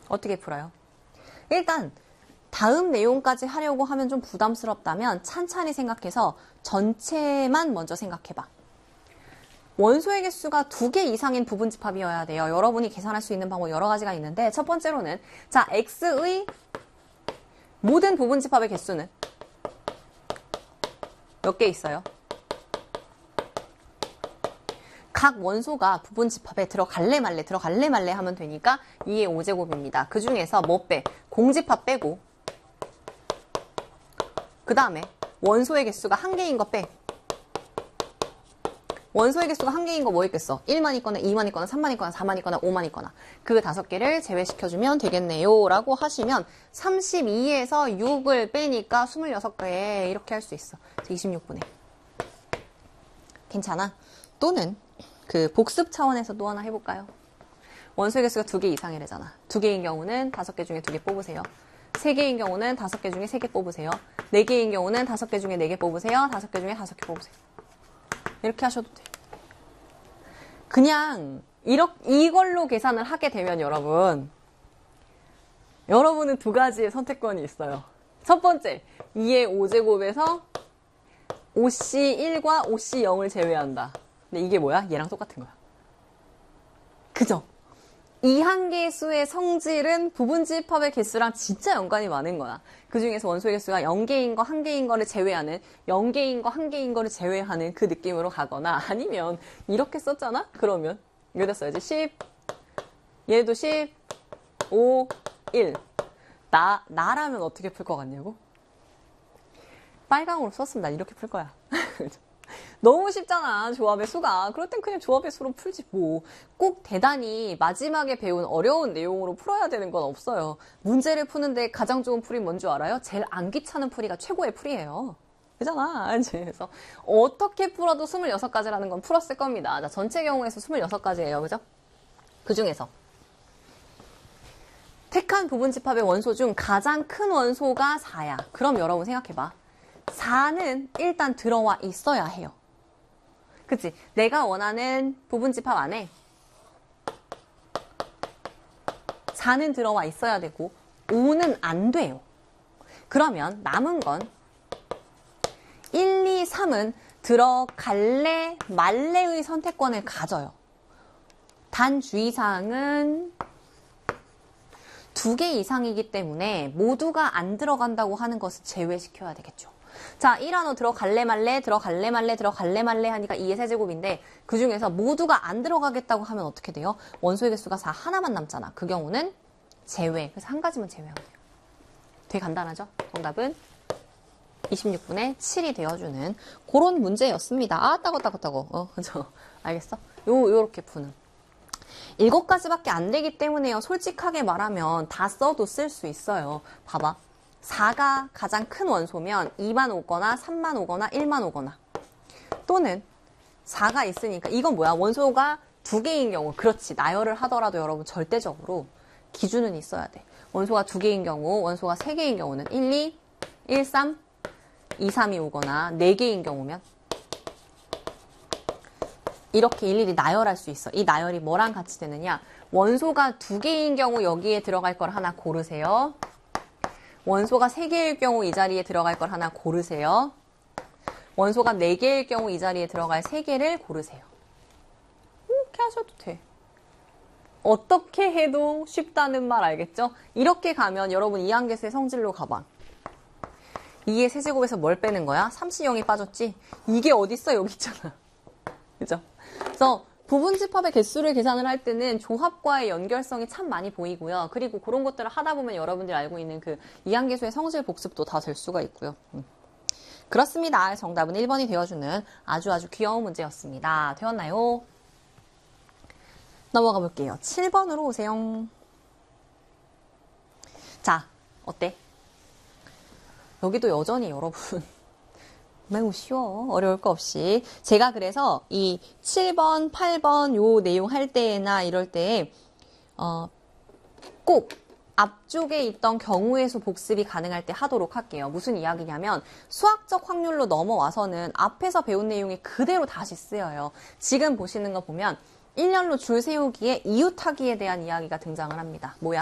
어떻게 풀어요? 일단 다음 내용까지 하려고 하면 좀 부담스럽다면 찬찬히 생각해서 전체만 먼저 생각해봐. 원소의 개수가 2개 이상인 부분집합이어야 돼요. 여러분이 계산할 수 있는 방법 여러 가지가 있는데 첫 번째로는 자 X의 모든 부분집합의 개수는 몇 개 있어요? 각 원소가 부분집합에 들어갈래 말래 하면 되니까 2의 5제곱입니다. 그 중에서 뭐 빼? 공집합 빼고 그 다음에 원소의 개수가 1개인 거 빼. 원소의 개수가 1개인 거 뭐 있겠어? 1만 있거나 2만 있거나 3만 있거나 4만 있거나 5만 있거나 그 5개를 제외시켜주면 되겠네요 라고 하시면 32에서 6을 빼니까 26개 이렇게 할 수 있어. 26분의 괜찮아? 또는 그 복습 차원에서 또 하나 해볼까요? 원소의 개수가 2개 이상이래잖아. 2개인 경우는 5개 중에 2개 뽑으세요. 3개인 경우는 5개 중에 3개 뽑으세요. 4개인 경우는 5개 중에 4개 뽑으세요. 5개 중에 5개 뽑으세요. 이렇게 하셔도 돼요. 그냥 이걸로 계산을 하게 되면 여러분은 2가지의 선택권이 있어요. 첫 번째, 2의 5제곱에서 5C1과 5C0을 제외한다. 근데 이게 뭐야? 얘랑 똑같은 거야. 그죠? 이항계수의 성질은 부분집합의 개수랑 진짜 연관이 많은 거야. 그 중에서 원소의 개수가 0개인 거, 1개인 거를 제외하는 0개인 거, 1개인 거를 제외하는 그 느낌으로 가거나 아니면 이렇게 썼잖아? 그러면 여기다 써야지. 10, 얘도 10, 5, 1. 나라면 어떻게 풀 것 같냐고? 빨강으로 썼으면 난 이렇게 풀 거야. 너무 쉽잖아, 조합의 수가. 그럴 땐 그냥 조합의 수로 풀지 뭐. 꼭 대단히 마지막에 배운 어려운 내용으로 풀어야 되는 건 없어요. 문제를 푸는데 가장 좋은 풀이 뭔 줄 알아요? 제일 안 귀찮은 풀이가 최고의 풀이에요. 그잖아. 그래서 어떻게 풀어도 26가지라는 건 풀었을 겁니다. 자, 전체 경우에서 26가지예요. 그죠? 그 중에서 택한 부분집합의 원소 중 가장 큰 원소가 4야. 그럼 여러분 생각해봐. 4는 일단 들어와 있어야 해요. 그치? 내가 원하는 부분집합 안에 4는 들어와 있어야 되고 5는 안 돼요. 그러면 남은 건 1, 2, 3은 들어갈래 말래의 선택권을 가져요. 단 주의사항은 2개 이상이기 때문에 모두가 안 들어간다고 하는 것을 제외시켜야 되겠죠. 자, 1한호 들어갈래 말래 하니까 2의 세제곱인데 그 중에서 모두가 안 들어가겠다고 하면 어떻게 돼요? 원소의 개수가 4 하나만 남잖아. 그 경우는 제외. 그래서 한 가지만 제외하면 돼요. 되게 간단하죠? 정답은 26분의 7이 되어주는 그런 문제였습니다. 따고. 그죠? 알겠어? 요렇게 푸는. 7가지밖에 안 되기 때문에요. 솔직하게 말하면 다 써도 쓸 수 있어요. 봐봐. 4가 가장 큰 원소면 2만 오거나 3만 오거나 1만 오거나 또는 4가 있으니까 이건 뭐야? 원소가 2개인 경우 그렇지. 나열을 하더라도 여러분 절대적으로 기준은 있어야 돼. 원소가 2개인 경우, 원소가 3개인 경우는 1, 2, 1, 3, 2, 3이 오거나 4개인 경우면 이렇게 일일이 나열할 수 있어. 이 나열이 뭐랑 같이 되느냐? 원소가 2개인 경우 여기에 들어갈 걸 하나 고르세요. 원소가 3개일 경우 이 자리에 들어갈 걸 하나 고르세요. 원소가 4개일 경우 이 자리에 들어갈 3개를 고르세요. 이렇게 하셔도 돼. 어떻게 해도 쉽다는 말 알겠죠? 이렇게 가면 여러분 이항계수의 성질로 가봐. 2의 세제곱에서 뭘 빼는 거야? 3C0이 빠졌지? 이게 어딨어? 여기 있잖아. 그죠? 그래서 부분집합의 개수를 계산을 할 때는 조합과의 연결성이 참 많이 보이고요. 그리고 그런 것들을 하다 보면 여러분들이 알고 있는 그 이항계수의 성질 복습도 다 될 수가 있고요. 그렇습니다. 정답은 1번이 되어주는 아주 귀여운 문제였습니다. 되었나요? 넘어가 볼게요. 7번으로 오세요. 자, 어때? 여기도 여전히 여러분 매우 쉬워. 어려울 거 없이. 제가 그래서 이 7번, 8번 요 내용 할 때나 이럴 때 꼭 앞쪽에 있던 경우의 수 복습이 가능할 때 하도록 할게요. 무슨 이야기냐면 수학적 확률로 넘어와서는 앞에서 배운 내용이 그대로 다시 쓰여요. 지금 보시는 거 보면 1년로 줄 세우기에 이웃하기에 대한 이야기가 등장을 합니다. 뭐야?